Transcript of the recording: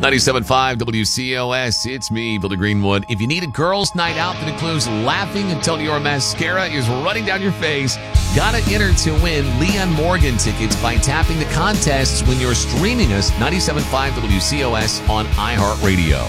97.5 WCOS, it's me, Billy Greenwood. If you need a girls' night out that includes laughing until your mascara is running down your face, gotta enter to win Leon Morgan tickets by tapping the contests when you're streaming us 97.5 WCOS on iHeartRadio.